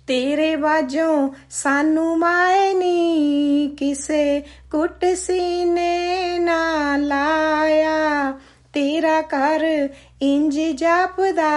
ਤੇਰੇ ਬਾਝੋਂ ਸਾਨੂੰ ਮਾਏ ਨੀ, ਕਿਸੇ ਕੁੱਟ ਸੀਨੇ ਨਾ ਲਾਇਆ। ਤੇਰਾ ਘਰ ਇੰਜ ਜਾਪਦਾ